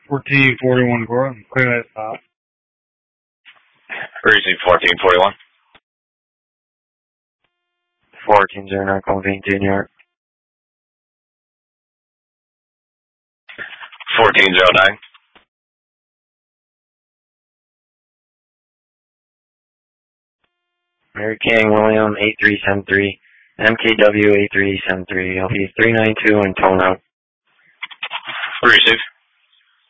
1441 Cora, clear that stop. Receive 1441. 1409, Convene to New York. 1409. Mary King, William, 8373, MKW 8373, LP 392 and tone out. Receive.